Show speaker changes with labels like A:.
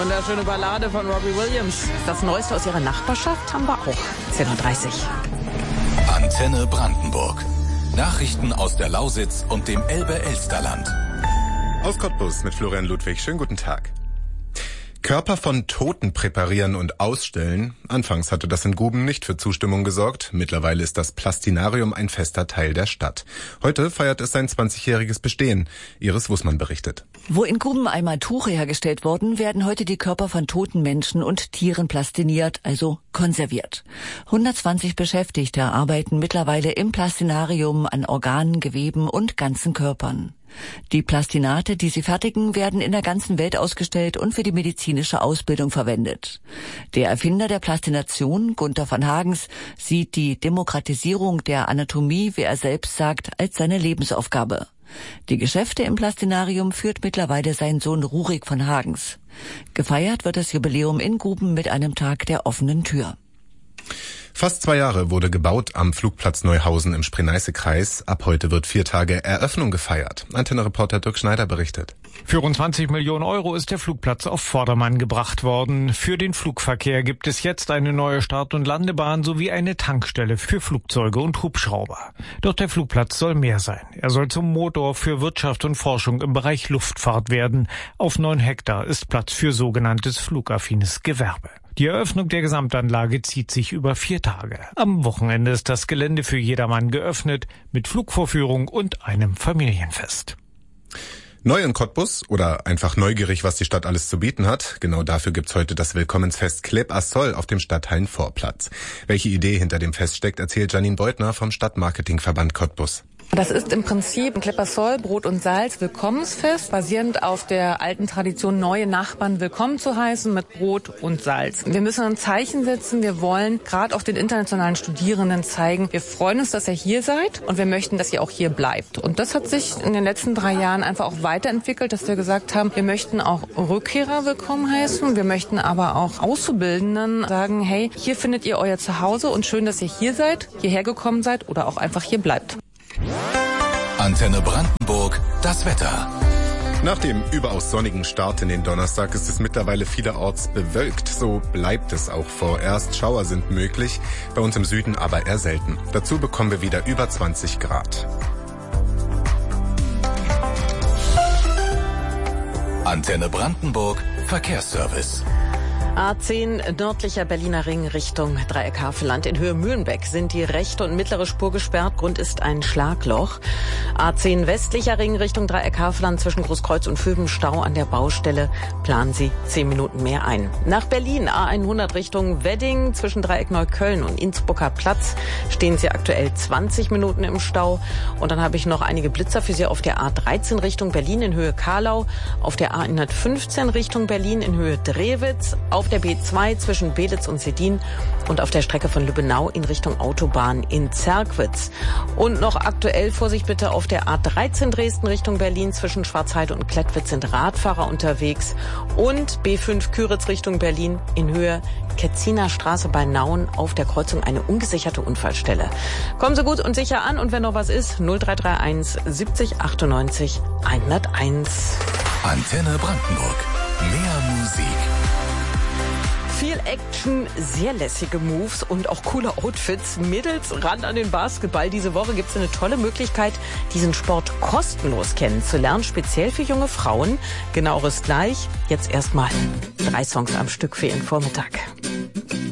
A: wunderschöne Ballade von Robbie Williams. Das Neueste aus ihrer Nachbarschaft haben wir auch. 10:30 Uhr.
B: Antenne Brandenburg. Nachrichten aus der Lausitz und dem Elbe-Elsterland.
C: Aus Cottbus mit Florian Ludwig. Schönen guten Tag. Körper von Toten präparieren und ausstellen. Anfangs hatte das in Guben nicht für Zustimmung gesorgt. Mittlerweile ist das Plastinarium ein fester Teil der Stadt. Heute feiert es sein 20-jähriges Bestehen. Iris Wussmann berichtet.
D: Wo in Guben einmal Tuche hergestellt wurden, werden heute die Körper von toten Menschen und Tieren plastiniert, also konserviert. 120 Beschäftigte arbeiten mittlerweile im Plastinarium an Organen, Geweben und ganzen Körpern. Die Plastinate, die sie fertigen, werden in der ganzen Welt ausgestellt und für die medizinische Ausbildung verwendet. Der Erfinder der Plastination, Gunther von Hagens, sieht die Demokratisierung der Anatomie, wie er selbst sagt, als seine Lebensaufgabe. Die Geschäfte im Plastinarium führt mittlerweile sein Sohn Rurik von Hagens. Gefeiert wird das Jubiläum in Guben mit einem Tag der offenen Tür.
C: Fast 2 Jahre wurde gebaut am Flugplatz Neuhausen im Spree-Neiße-Kreis. Ab heute wird 4 Tage Eröffnung gefeiert. Antenne-Reporter Dirk Schneider berichtet.
E: Für rund 20 Millionen Euro ist der Flugplatz auf Vordermann gebracht worden. Für den Flugverkehr gibt es jetzt eine neue Start- und Landebahn sowie eine Tankstelle für Flugzeuge und Hubschrauber. Doch der Flugplatz soll mehr sein. Er soll zum Motor für Wirtschaft und Forschung im Bereich Luftfahrt werden. Auf 9 Hektar ist Platz für sogenanntes flugaffines Gewerbe. Die Eröffnung der Gesamtanlage zieht sich über 4 Tage. Am Wochenende ist das Gelände für jedermann geöffnet, mit Flugvorführung und einem Familienfest.
C: Neu in Cottbus oder einfach neugierig, was die Stadt alles zu bieten hat? Genau dafür gibt's heute das Willkommensfest Kleb a Sol auf dem Stadthallenvorplatz. Welche Idee hinter dem Fest steckt, erzählt Janine Beutner vom Stadtmarketingverband Cottbus.
F: Das ist im Prinzip ein Kleb a Sol, Brot und Salz, Willkommensfest, basierend auf der alten Tradition, neue Nachbarn willkommen zu heißen mit Brot und Salz. Wir müssen ein Zeichen setzen. Wir wollen gerade auch den internationalen Studierenden zeigen, wir freuen uns, dass ihr hier seid und wir möchten, dass ihr auch hier bleibt. Und das hat sich in den letzten 3 Jahren einfach auch weiterentwickelt, dass wir gesagt haben, wir möchten auch Rückkehrer willkommen heißen. Wir möchten aber auch Auszubildenden sagen, hey, hier findet ihr euer Zuhause und schön, dass ihr hier seid, hierher gekommen seid oder auch einfach hier bleibt.
B: Antenne Brandenburg, das Wetter.
C: Nach dem überaus sonnigen Start in den Donnerstag ist es mittlerweile vielerorts bewölkt. So bleibt es auch vorerst. Schauer sind möglich, bei uns im Süden aber eher selten. Dazu bekommen wir wieder über 20 Grad.
B: Antenne Brandenburg, Verkehrsservice.
A: A10 nördlicher Berliner Ring Richtung Dreieck-Havelland. In Höhe Mühlenbeck sind die rechte und mittlere Spur gesperrt. Grund ist ein Schlagloch. A10 westlicher Ring Richtung Dreieck-Havelland zwischen Großkreuz und Vöben Stau an der Baustelle. Planen Sie 10 Minuten mehr ein. Nach Berlin A100 Richtung Wedding zwischen Dreieck Neukölln und Innsbrucker Platz stehen Sie aktuell 20 Minuten im Stau. Und dann habe ich noch einige Blitzer für Sie auf der A13 Richtung Berlin in Höhe Karlau, auf der A115 Richtung Berlin in Höhe Drewitz, auf der B2 zwischen Belitz und Sedin und auf der Strecke von Lübbenau in Richtung Autobahn in Zerkwitz. Und noch aktuell Vorsicht bitte auf der A13 Dresden Richtung Berlin zwischen Schwarzheide und Klettwitz sind Radfahrer unterwegs und B5 Küritz Richtung Berlin in Höhe Ketziner Straße bei Nauen auf der Kreuzung eine ungesicherte Unfallstelle. Kommen Sie gut und sicher an und wenn noch was ist, 0331 70 98 101.
B: Antenne Brandenburg. Mehr Musik.
A: Viel Action, sehr lässige Moves und auch coole Outfits. Mädels ran an den Basketball. Diese Woche gibt es eine tolle Möglichkeit, diesen Sport kostenlos kennenzulernen, speziell für junge Frauen. Genaueres gleich. Jetzt erstmal 3 Songs am Stück für Ihren Vormittag.